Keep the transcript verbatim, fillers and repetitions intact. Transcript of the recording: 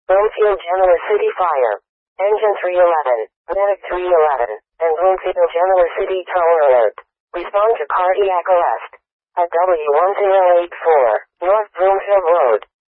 Bloomfield Genoa City Fire. Engine three eleven, Medic three eleven, and Bloomfield Genoa City Tower Alert. Respond to cardiac arrest. At W one zero eight four, North Bloomfield Road.